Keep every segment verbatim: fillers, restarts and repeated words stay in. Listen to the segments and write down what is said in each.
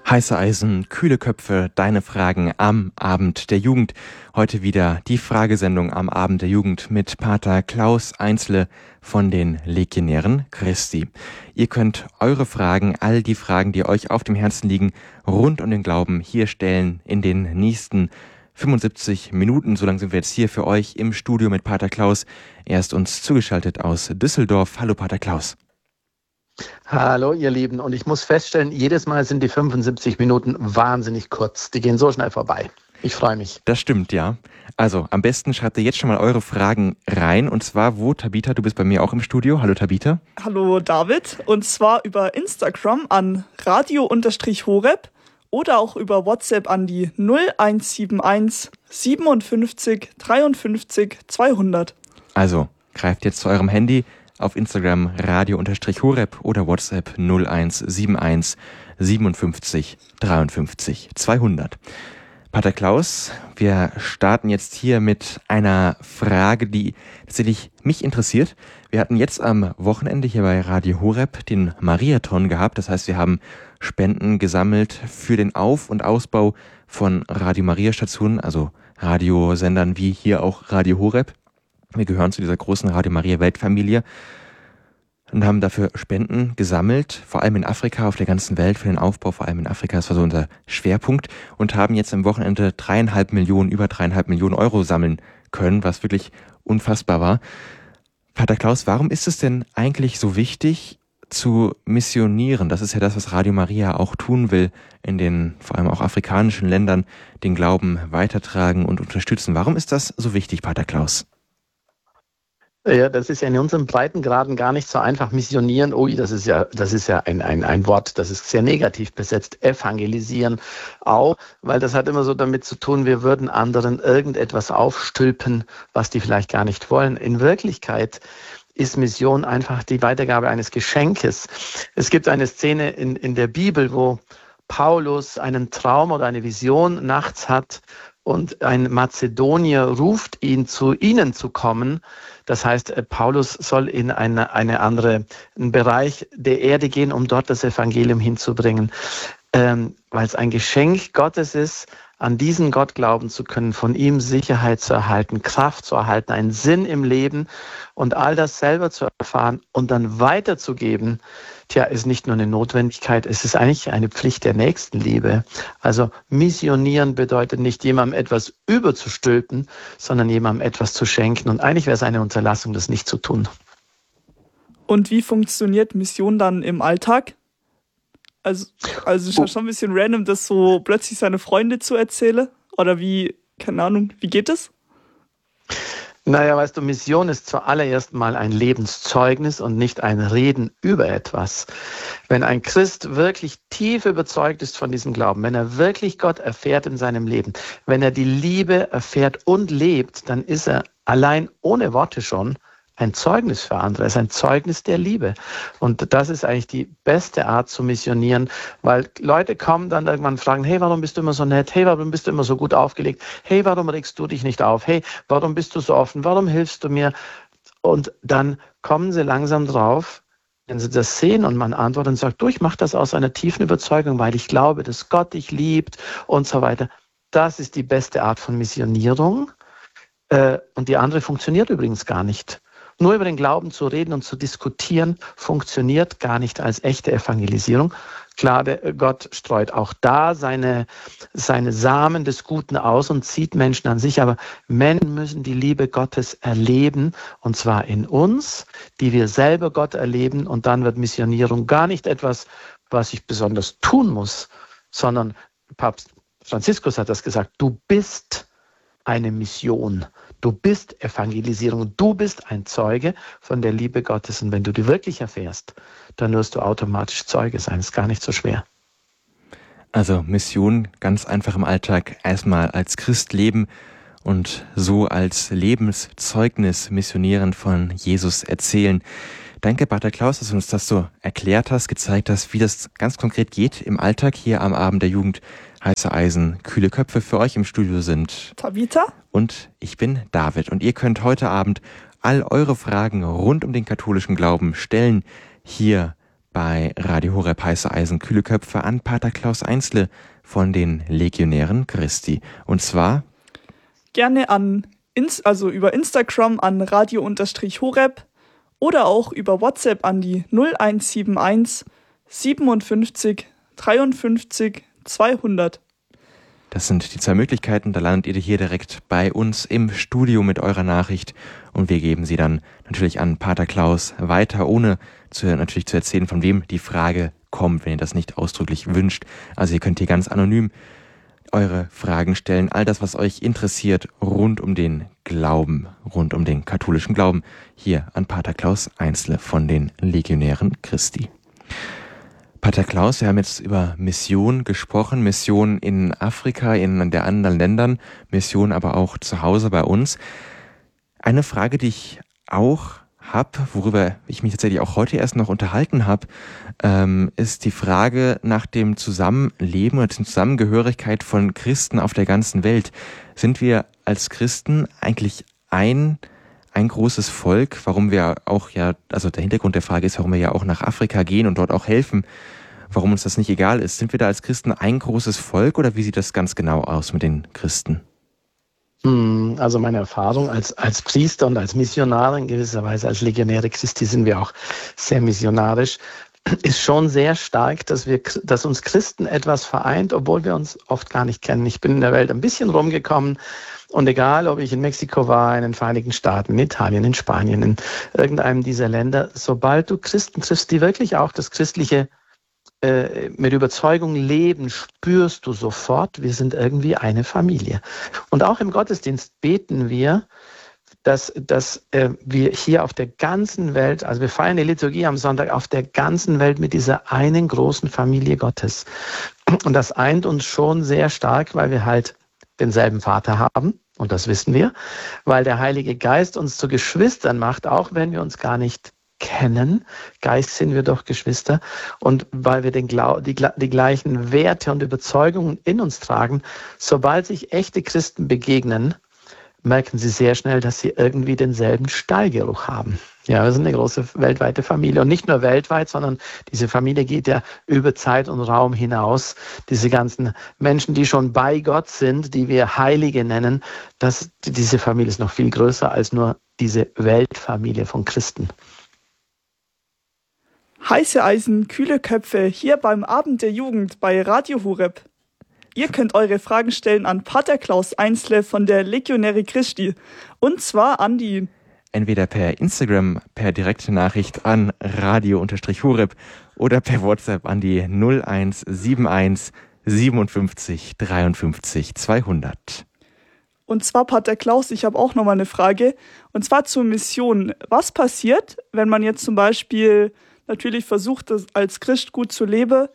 Heiße Eisen, kühle Köpfe, deine Fragen am Abend der Jugend. Heute wieder die Fragesendung am Abend der Jugend mit Pater Klaus Einzle von den Legionären Christi. Ihr könnt eure Fragen, all die Fragen, die euch auf dem Herzen liegen, rund um den Glauben hier stellen in den nächsten fünfundsiebzig Minuten. So lange sind wir jetzt hier für euch im Studio mit Pater Klaus. Er ist uns zugeschaltet aus Düsseldorf. Hallo Pater Klaus. Hallo ihr Lieben, und ich muss feststellen, jedes Mal sind die fünfundsiebzig Minuten wahnsinnig kurz. Die gehen so schnell vorbei. Ich freue mich. Das stimmt, ja. Also am besten schreibt ihr jetzt schon mal eure Fragen rein, und zwar wo, Tabitha, du bist bei mir auch im Studio. Hallo Tabitha. Hallo David, und zwar über Instagram an radio-horeb oder auch über WhatsApp an die null eins sieben eins siebenundfünfzig dreiundfünfzig zweihundert. Also greift jetzt zu eurem Handy, auf Instagram radio-horeb oder WhatsApp null eins sieben eins siebenundfünfzig dreiundfünfzig zweihundert. Pater Klaus, wir starten jetzt hier mit einer Frage, die tatsächlich mich interessiert. Wir hatten jetzt am Wochenende hier bei Radio Horeb den Mariathon gehabt. Das heißt, wir haben Spenden gesammelt für den Auf- und Ausbau von Radio Maria Stationen, also Radiosendern wie hier auch Radio Horeb. Wir gehören zu dieser großen Radio Maria Weltfamilie und haben dafür Spenden gesammelt, vor allem in Afrika, auf der ganzen Welt, für den Aufbau, vor allem in Afrika. Das war so unser Schwerpunkt, und haben jetzt am Wochenende dreieinhalb Millionen, über dreieinhalb Millionen Euro sammeln können, was wirklich unfassbar war. Pater Klaus, warum ist es denn eigentlich so wichtig zu missionieren? Das ist ja das, was Radio Maria auch tun will, in den vor allem auch afrikanischen Ländern, den Glauben weitertragen und unterstützen. Warum ist das so wichtig, Pater Klaus? Ja, das ist ja in unseren Breitengraden gar nicht so einfach. Missionieren, ui, das ist ja, das ist ja ein, ein, ein Wort, das ist sehr negativ besetzt. Evangelisieren auch, weil das hat immer so damit zu tun, wir würden anderen irgendetwas aufstülpen, was die vielleicht gar nicht wollen. In Wirklichkeit ist Mission einfach die Weitergabe eines Geschenkes. Es gibt eine Szene in, in der Bibel, wo Paulus einen Traum oder eine Vision nachts hat, und ein Mazedonier ruft ihn, zu ihnen zu kommen. Das heißt, Paulus soll in eine, eine andere einen Bereich der Erde gehen, um dort das Evangelium hinzubringen. Ähm, weil es ein Geschenk Gottes ist, an diesen Gott glauben zu können, von ihm Sicherheit zu erhalten, Kraft zu erhalten, einen Sinn im Leben, und all das selber zu erfahren und dann weiterzugeben. Tja, ist nicht nur eine Notwendigkeit, es ist eigentlich eine Pflicht der Nächstenliebe. Also missionieren bedeutet nicht, jemandem etwas überzustülpen, sondern jemandem etwas zu schenken. Und eigentlich wäre es eine Unterlassung, das nicht zu tun. Und wie funktioniert Mission dann im Alltag? Also, also ist ja schon ein bisschen random, das so plötzlich seine Freunde zu erzählen. Oder wie, keine Ahnung, wie geht es? Naja, weißt du, Mission ist zuallererst mal ein Lebenszeugnis und nicht ein Reden über etwas. Wenn ein Christ wirklich tief überzeugt ist von diesem Glauben, wenn er wirklich Gott erfährt in seinem Leben, wenn er die Liebe erfährt und lebt, dann ist er allein ohne Worte schon ein Zeugnis für andere, ist ein Zeugnis der Liebe. Und das ist eigentlich die beste Art zu missionieren, weil Leute kommen dann irgendwann und fragen, hey, warum bist du immer so nett? Hey, warum bist du immer so gut aufgelegt? Hey, warum regst du dich nicht auf? Hey, warum bist du so offen? Warum hilfst du mir? Und dann kommen sie langsam drauf, wenn sie das sehen und man antwortet und sagt, du, ich mache das aus einer tiefen Überzeugung, weil ich glaube, dass Gott dich liebt und so weiter. Das ist die beste Art von Missionierung. Und die andere funktioniert übrigens gar nicht. Nur über den Glauben zu reden und zu diskutieren, funktioniert gar nicht als echte Evangelisierung. Klar, der Gott streut auch da seine, seine Samen des Guten aus und zieht Menschen an sich, aber Menschen müssen die Liebe Gottes erleben, und zwar in uns, die wir selber Gott erleben, und dann wird Missionierung gar nicht etwas, was ich besonders tun muss, sondern Papst Franziskus hat das gesagt, du bist eine Mission. Du bist Evangelisierung, du bist ein Zeuge von der Liebe Gottes. Und wenn du die wirklich erfährst, dann wirst du automatisch Zeuge sein. Das ist gar nicht so schwer. Also Mission ganz einfach im Alltag, erstmal als Christ leben und so als Lebenszeugnis missionieren, von Jesus erzählen. Danke, Pater Klaus, dass du uns das so erklärt hast, gezeigt hast, wie das ganz konkret geht im Alltag hier am Abend der Jugend. Heiße Eisen, kühle Köpfe für euch im Studio sind Tabitha und ich bin David. Und ihr könnt heute Abend all eure Fragen rund um den katholischen Glauben stellen, hier Bei Radio Horeb heiße Eisen kühle Köpfe an Pater Klaus Einsle von den Legionären Christi. Und zwar gerne an ins, also über Instagram an radio-horeb oder auch über WhatsApp an die null eins sieben eins siebenundfünfzig dreiundfünfzig zweihundert. Das sind die zwei Möglichkeiten, da landet ihr hier direkt bei uns im Studio mit eurer Nachricht und wir geben sie dann natürlich an Pater Klaus weiter, ohne zu, natürlich zu erzählen, von wem die Frage kommt, wenn ihr das nicht ausdrücklich wünscht. Also ihr könnt hier ganz anonym eure Fragen stellen, all das, was euch interessiert rund um den Glauben, rund um den katholischen Glauben, hier an Pater Klaus Einsle von den Legionären Christi. Pater Klaus, wir haben jetzt über Mission gesprochen, Mission in Afrika, in der anderen Ländern, Mission aber auch zu Hause bei uns. Eine Frage, die ich auch habe, worüber ich mich tatsächlich auch heute erst noch unterhalten habe, ähm, ist die Frage nach dem Zusammenleben oder der Zusammengehörigkeit von Christen auf der ganzen Welt. Sind wir als Christen eigentlich ein ein großes Volk, warum wir auch ja, also der Hintergrund der Frage ist, warum wir ja auch nach Afrika gehen und dort auch helfen, warum uns das nicht egal ist. Sind wir da als Christen ein großes Volk oder wie sieht das ganz genau aus mit den Christen? Also meine Erfahrung als, als Priester und als Missionar, in gewisser Weise als Legionäre Christi sind wir auch sehr missionarisch, ist schon sehr stark, dass wir, dass uns Christen etwas vereint, obwohl wir uns oft gar nicht kennen. Ich bin in der Welt ein bisschen rumgekommen und egal, ob ich in Mexiko war, in den Vereinigten Staaten, in Italien, in Spanien, in irgendeinem dieser Länder, sobald du Christen triffst, die wirklich auch das Christliche äh, mit Überzeugung leben, spürst du sofort, wir sind irgendwie eine Familie. Und auch im Gottesdienst beten wir, dass, dass äh, wir hier auf der ganzen Welt, also wir feiern die Liturgie am Sonntag auf der ganzen Welt mit dieser einen großen Familie Gottes. Und das eint uns schon sehr stark, weil wir halt denselben Vater haben, und das wissen wir, weil der Heilige Geist uns zu Geschwistern macht, auch wenn wir uns gar nicht kennen. Geist sind wir doch Geschwister. Und weil wir den Glau- die, die gleichen Werte und Überzeugungen in uns tragen, sobald sich echte Christen begegnen, merken sie sehr schnell, dass sie irgendwie denselben Stallgeruch haben. Ja, wir sind eine große weltweite Familie. Und nicht nur weltweit, sondern diese Familie geht ja über Zeit und Raum hinaus. Diese ganzen Menschen, die schon bei Gott sind, die wir Heilige nennen, das, diese Familie ist noch viel größer als nur diese Weltfamilie von Christen. Heiße Eisen, kühle Köpfe, hier beim Abend der Jugend bei Radio Horeb. Ihr könnt eure Fragen stellen an Pater Klaus Einsle von der Legionäre Christi. Und zwar an die... Entweder per Instagram, per direkte Nachricht an radio-horeb oder per WhatsApp an die null eins sieben eins siebenundfünfzig dreiundfünfzig zweihundert. Und zwar, Pater Klaus, ich habe auch noch mal eine Frage. Und zwar zur Mission. Was passiert, wenn man jetzt zum Beispiel natürlich versucht, das als Christ gut zu leben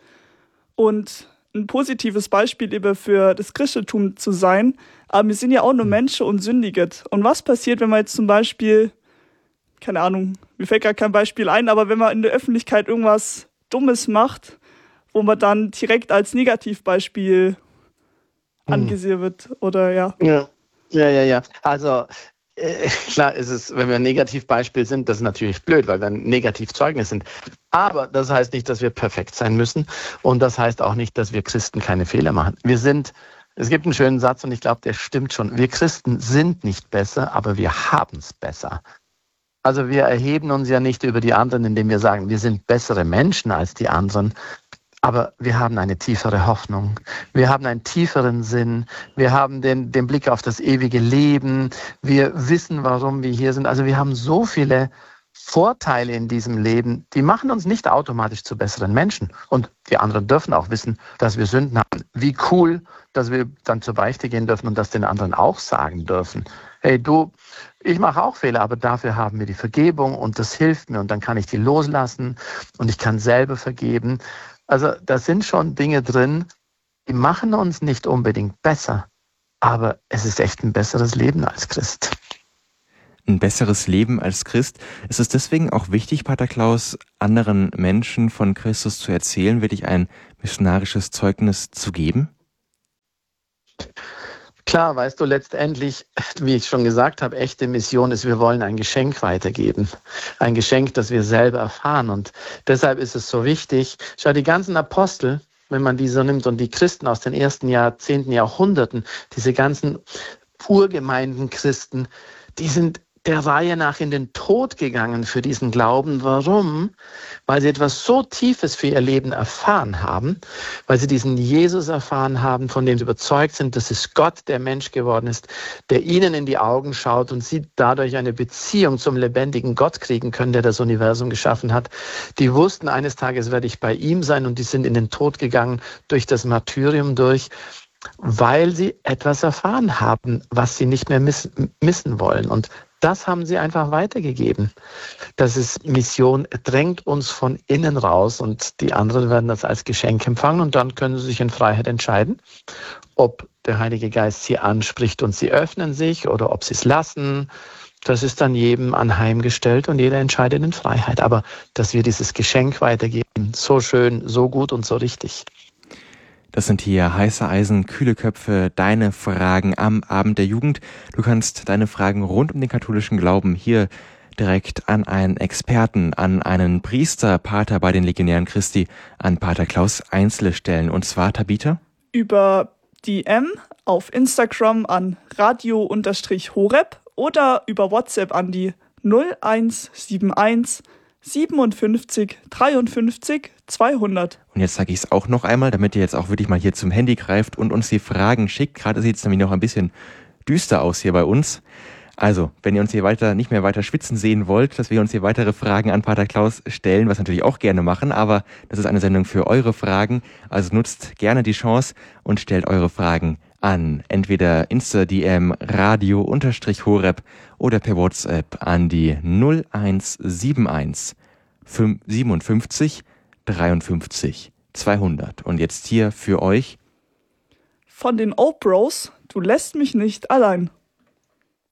und ein positives Beispiel eben für das Christentum zu sein, aber wir sind ja auch nur Menschen und sündiget. Und was passiert, wenn man jetzt zum Beispiel, keine Ahnung, mir fällt gar kein Beispiel ein, aber wenn man in der Öffentlichkeit irgendwas Dummes macht, wo man dann direkt als Negativbeispiel hm. angesehen wird, oder ja. Ja, ja, ja, ja. Also äh, klar ist es, wenn wir ein Negativbeispiel sind, das ist natürlich blöd, weil wir ein Negativzeugnis sind. Aber das heißt nicht, dass wir perfekt sein müssen. Und das heißt auch nicht, dass wir Christen keine Fehler machen. Wir sind, es gibt einen schönen Satz und ich glaube, der stimmt schon. Wir Christen sind nicht besser, aber wir haben es besser. Also wir erheben uns ja nicht über die anderen, indem wir sagen, wir sind bessere Menschen als die anderen. Aber wir haben eine tiefere Hoffnung, wir haben einen tieferen Sinn, wir haben den, den Blick auf das ewige Leben, wir wissen, warum wir hier sind. Also wir haben so viele Vorteile in diesem Leben, die machen uns nicht automatisch zu besseren Menschen. Und die anderen dürfen auch wissen, dass wir Sünden haben. Wie cool, dass wir dann zur Beichte gehen dürfen und das den anderen auch sagen dürfen. Hey du, ich mache auch Fehler, aber dafür haben wir die Vergebung und das hilft mir und dann kann ich die loslassen und ich kann selber vergeben. Also da sind schon Dinge drin, die machen uns nicht unbedingt besser, aber es ist echt ein besseres Leben als Christ. Ein besseres Leben als Christ. Ist es deswegen auch wichtig, Pater Klaus, anderen Menschen von Christus zu erzählen, wirklich ein missionarisches Zeugnis zu geben? Klar, weißt du, letztendlich, wie ich schon gesagt habe, echte Mission ist, wir wollen ein Geschenk weitergeben. Ein Geschenk, das wir selber erfahren. Und deshalb ist es so wichtig. Schau, die ganzen Apostel, wenn man die so nimmt, und die Christen aus den ersten Jahrzehnten, Jahrhunderten, diese ganzen Urgemeinden Christen, die sind der Reihe nach in den Tod gegangen für diesen Glauben. Warum? Weil sie etwas so Tiefes für ihr Leben erfahren haben, weil sie diesen Jesus erfahren haben, von dem sie überzeugt sind, dass es Gott, der Mensch geworden ist, der ihnen in die Augen schaut und sie dadurch eine Beziehung zum lebendigen Gott kriegen können, der das Universum geschaffen hat. Die wussten, eines Tages werde ich bei ihm sein, und die sind in den Tod gegangen durch das Martyrium durch, weil sie etwas erfahren haben, was sie nicht mehr missen, missen wollen. Und das haben sie einfach weitergegeben. Das ist Mission, drängt uns von innen raus, und die anderen werden das als Geschenk empfangen, und dann können sie sich in Freiheit entscheiden, ob der Heilige Geist sie anspricht und sie öffnen sich oder ob sie es lassen. Das ist dann jedem anheimgestellt und jeder entscheidet in Freiheit. Aber dass wir dieses Geschenk weitergeben, so schön, so gut und so richtig. Das sind hier heiße Eisen, kühle Köpfe, deine Fragen am Abend der Jugend. Du kannst deine Fragen rund um den katholischen Glauben hier direkt an einen Experten, an einen Priester, Pater bei den Legionären Christi, an Pater Klaus Einzle stellen. Und zwar, Tabitha? Über D M auf Instagram an radio-horeb oder über WhatsApp an die null eins sieben eins siebenundfünfzig dreiundfünfzig zweihundert. Und jetzt sage ich es auch noch einmal, damit ihr jetzt auch wirklich mal hier zum Handy greift und uns die Fragen schickt. Gerade sieht es nämlich noch ein bisschen düster aus hier bei uns. Also, wenn ihr uns hier weiter nicht mehr weiter schwitzen sehen wollt, dass wir uns hier weitere Fragen an Pater Klaus stellen, was wir natürlich auch gerne machen, aber das ist eine Sendung für eure Fragen. Also nutzt gerne die Chance und stellt eure Fragen an. Entweder Insta-D M Radio-Horeb oder per WhatsApp an die null eins sieben eins siebenundfünfzig dreiundfünfzig zweihundert. Und jetzt hier für euch von den Oak Bros, du lässt mich nicht allein.